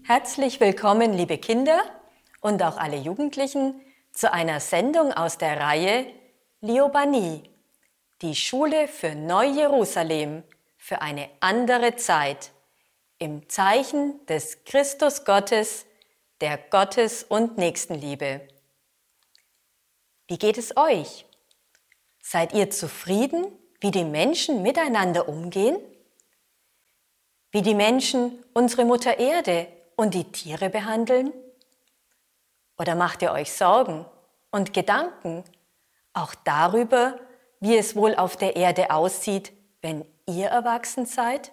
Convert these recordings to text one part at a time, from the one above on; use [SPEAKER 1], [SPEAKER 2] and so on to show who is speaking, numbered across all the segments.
[SPEAKER 1] Herzlich willkommen, liebe Kinder und auch alle Jugendlichen, zu einer Sendung aus der Reihe Liobani, die Schule für Neu-Jerusalem, für eine andere Zeit, im Zeichen des Christus Gottes, der Gottes- und Nächstenliebe. Wie geht es euch? Seid ihr zufrieden, wie die Menschen miteinander umgehen? Wie die Menschen unsere Mutter Erde und die Tiere behandeln? Oder macht ihr euch Sorgen und Gedanken auch darüber, wie es wohl auf der Erde aussieht, wenn ihr erwachsen seid?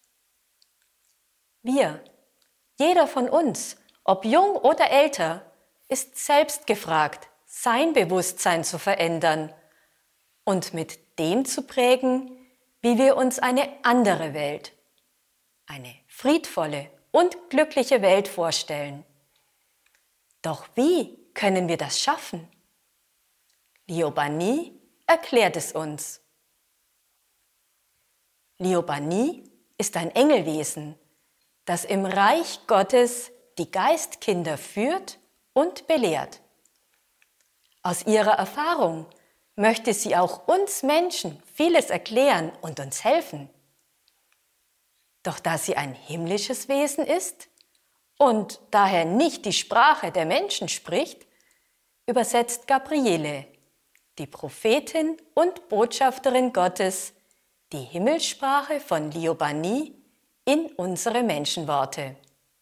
[SPEAKER 1] Wir, jeder von uns, ob jung oder älter, ist selbst gefragt, sein Bewusstsein zu verändern und mit dem zu prägen, wie wir uns eine andere Welt, eine friedvolle und glückliche Welt vorstellen. Doch wie können wir das schaffen? Liobani erklärt es uns. Liobani ist ein Engelwesen, das im Reich Gottes die Geistkinder führt und belehrt. Aus ihrer Erfahrung möchte sie auch uns Menschen vieles erklären und uns helfen. Doch da sie ein himmlisches Wesen ist und daher nicht die Sprache der Menschen spricht, übersetzt Gabriele, die Prophetin und Botschafterin Gottes, die Himmelssprache von Liobani in unsere Menschenworte.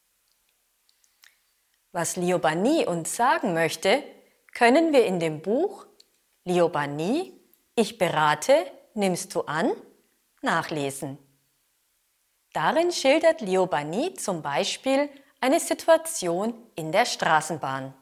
[SPEAKER 1] Was Liobani uns sagen möchte, können wir in dem Buch Liobani, ich berate, nimmst du an, nachlesen. Darin schildert Liobani zum Beispiel eine Situation in der Straßenbahn.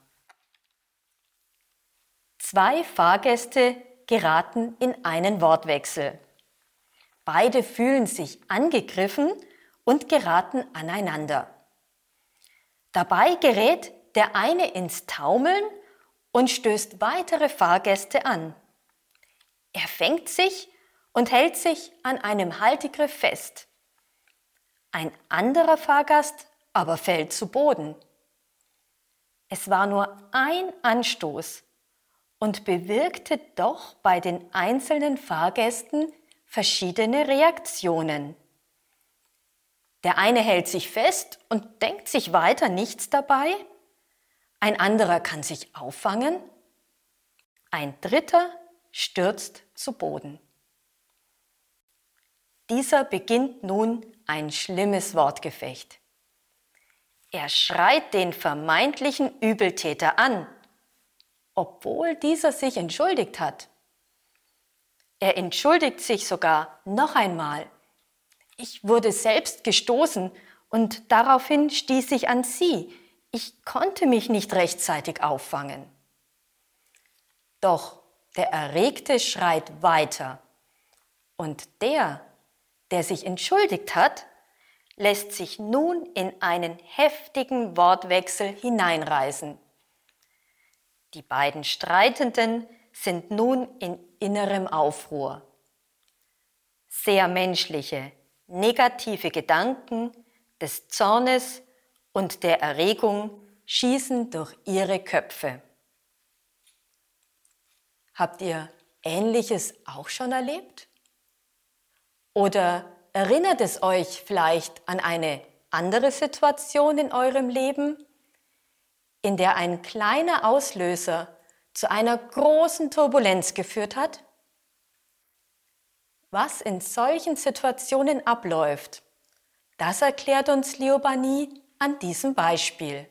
[SPEAKER 1] 2 Fahrgäste geraten in einen Wortwechsel. Beide fühlen sich angegriffen und geraten aneinander. Dabei gerät der eine ins Taumeln und stößt weitere Fahrgäste an. Er fängt sich und hält sich an einem Haltegriff fest. Ein anderer Fahrgast aber fällt zu Boden. Es war nur ein Anstoß und bewirkte doch bei den einzelnen Fahrgästen verschiedene Reaktionen. Der eine hält sich fest und denkt sich weiter nichts dabei. Ein anderer kann sich auffangen. Ein dritter stürzt zu Boden. Dieser beginnt nun ein schlimmes Wortgefecht. Er schreit den vermeintlichen Übeltäter an, obwohl dieser sich entschuldigt hat. Er entschuldigt sich sogar noch einmal. Ich wurde selbst gestoßen und daraufhin stieß ich an Sie. Ich konnte mich nicht rechtzeitig auffangen. Doch der Erregte schreit weiter und der sich entschuldigt hat, lässt sich nun in einen heftigen Wortwechsel hineinreißen. Die beiden Streitenden sind nun in innerem Aufruhr. Sehr menschliche, negative Gedanken des Zornes und der Erregung schießen durch ihre Köpfe. Habt ihr Ähnliches auch schon erlebt? Oder erinnert es euch vielleicht an eine andere Situation in eurem Leben, in der ein kleiner Auslöser zu einer großen Turbulenz geführt hat? Was in solchen Situationen abläuft, das erklärt uns Liobani an diesem Beispiel.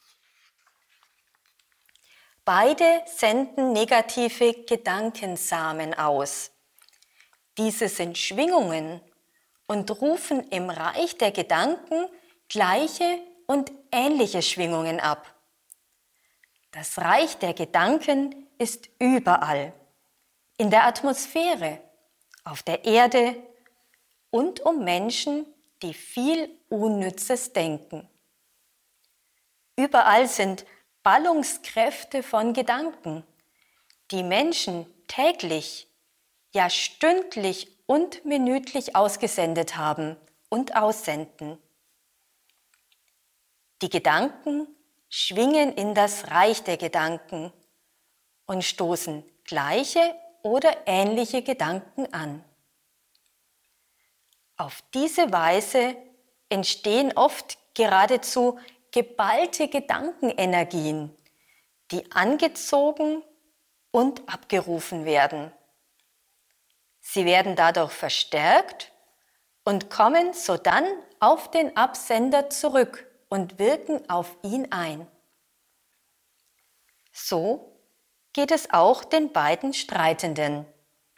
[SPEAKER 1] Beide senden negative Gedankensamen aus. Diese sind Schwingungen und rufen im Reich der Gedanken gleiche und ähnliche Schwingungen ab. Das Reich der Gedanken ist überall, in der Atmosphäre, auf der Erde und um Menschen, die viel Unnützes denken. Überall sind Ballungskräfte von Gedanken, die Menschen täglich, ja stündlich und minütlich ausgesendet haben und aussenden. Die Gedanken schwingen in das Reich der Gedanken und stoßen gleiche oder ähnliche Gedanken an. Auf diese Weise entstehen oft geradezu geballte Gedankenenergien, die angezogen und abgerufen werden. Sie werden dadurch verstärkt und kommen sodann auf den Absender zurück und wirken auf ihn ein. So geht es auch den beiden Streitenden.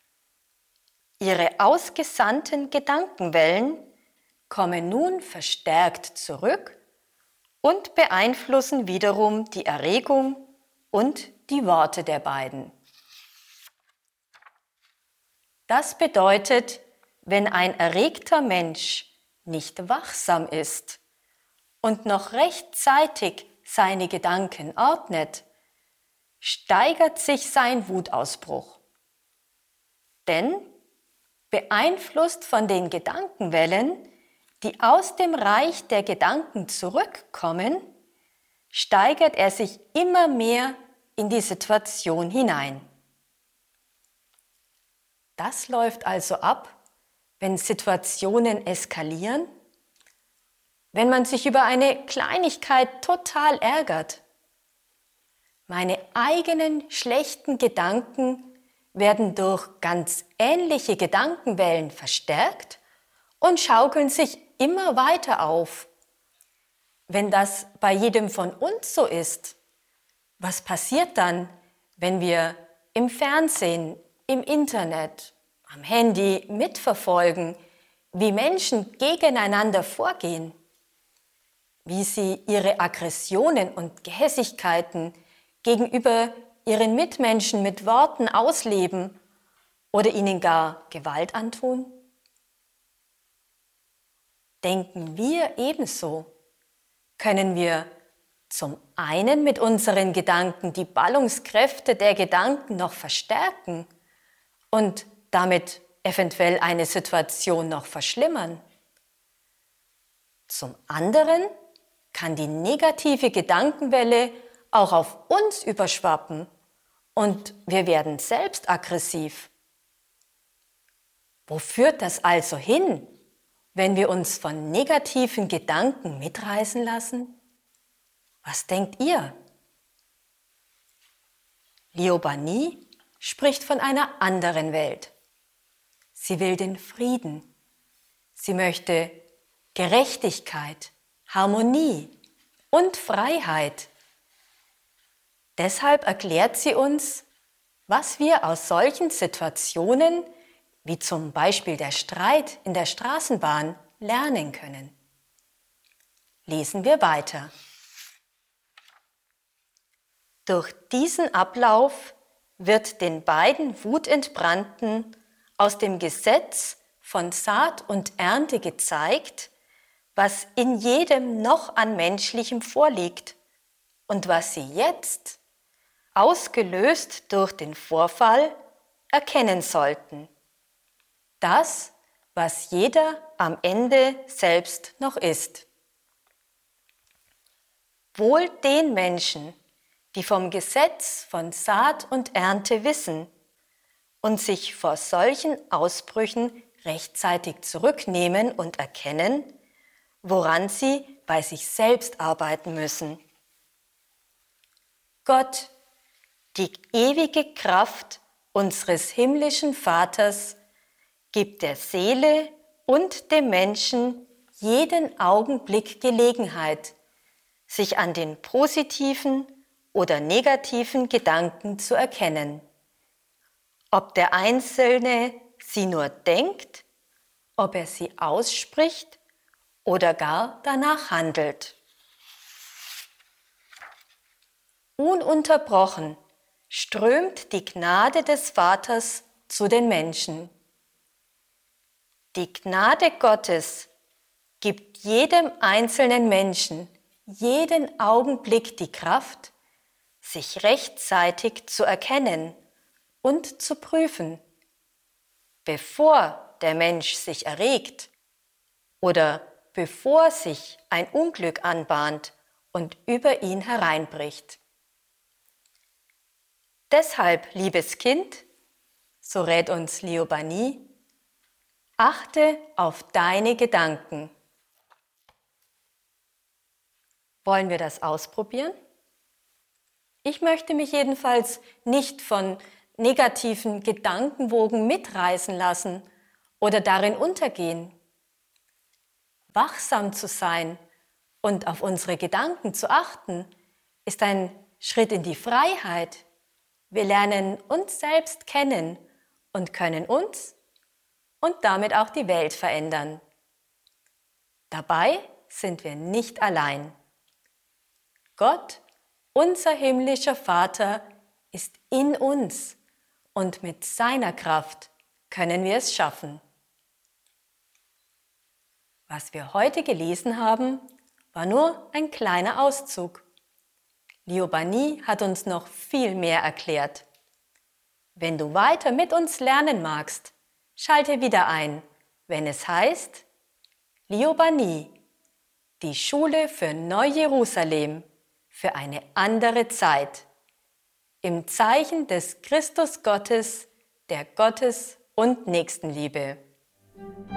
[SPEAKER 1] Ihre ausgesandten Gedankenwellen kommen nun verstärkt zurück und beeinflussen wiederum die Erregung und die Worte der beiden. Das bedeutet, wenn ein erregter Mensch nicht wachsam ist und noch rechtzeitig seine Gedanken ordnet, steigert sich sein Wutausbruch. Denn beeinflusst von den Gedankenwellen, die aus dem Reich der Gedanken zurückkommen, steigert er sich immer mehr in die Situation hinein. Das läuft also ab, wenn Situationen eskalieren, wenn man sich über eine Kleinigkeit total ärgert. Meine eigenen schlechten Gedanken werden durch ganz ähnliche Gedankenwellen verstärkt und schaukeln sich immer weiter auf. Wenn das bei jedem von uns so ist, was passiert dann, wenn wir im Fernsehen, im Internet, am Handy mitverfolgen, wie Menschen gegeneinander vorgehen, wie sie ihre Aggressionen und Gehässigkeiten gegenüber ihren Mitmenschen mit Worten ausleben oder ihnen gar Gewalt antun? Denken wir ebenso, können wir zum einen mit unseren Gedanken die Ballungskräfte der Gedanken noch verstärken und damit eventuell eine Situation noch verschlimmern. Zum anderen kann die negative Gedankenwelle auch auf uns überschwappen und wir werden selbst aggressiv. Wo führt das also hin, wenn wir uns von negativen Gedanken mitreißen lassen? Was denkt ihr? Liobani spricht von einer anderen Welt. Sie will den Frieden. Sie möchte Gerechtigkeit, Harmonie und Freiheit. Deshalb erklärt sie uns, was wir aus solchen Situationen, wie zum Beispiel der Streit in der Straßenbahn, lernen können. Lesen wir weiter. Durch diesen Ablauf wird den beiden Wutentbrannten aus dem Gesetz von Saat und Ernte gezeigt, was in jedem noch an Menschlichem vorliegt und was sie jetzt, ausgelöst durch den Vorfall, erkennen sollten. Das, was jeder am Ende selbst noch ist. Wohl den Menschen, die vom Gesetz von Saat und Ernte wissen und sich vor solchen Ausbrüchen rechtzeitig zurücknehmen und erkennen, woran sie bei sich selbst arbeiten müssen. Gott, die ewige Kraft unseres himmlischen Vaters, gibt der Seele und dem Menschen jeden Augenblick Gelegenheit, sich an den positiven oder negativen Gedanken zu erkennen. Ob der Einzelne sie nur denkt, ob er sie ausspricht oder gar danach handelt. Ununterbrochen strömt die Gnade des Vaters zu den Menschen. Die Gnade Gottes gibt jedem einzelnen Menschen jeden Augenblick die Kraft, sich rechtzeitig zu erkennen und zu prüfen, bevor der Mensch sich erregt oder bevor sich ein Unglück anbahnt und über ihn hereinbricht. Deshalb, liebes Kind, so rät uns Liobani, achte auf deine Gedanken. Wollen wir das ausprobieren? Ich möchte mich jedenfalls nicht von negativen Gedankenwogen mitreißen lassen oder darin untergehen. Wachsam zu sein und auf unsere Gedanken zu achten, ist ein Schritt in die Freiheit. Wir lernen uns selbst kennen und können uns und damit auch die Welt verändern. Dabei sind wir nicht allein. Gott, unser himmlischer Vater, ist in uns und mit seiner Kraft können wir es schaffen. Was wir heute gelesen haben, war nur ein kleiner Auszug. Liobani hat uns noch viel mehr erklärt. Wenn du weiter mit uns lernen magst, schalte wieder ein, wenn es heißt Liobani, die Schule für Neu-Jerusalem, für eine andere Zeit, im Zeichen des Christus Gottes, der Gottes- und Nächstenliebe.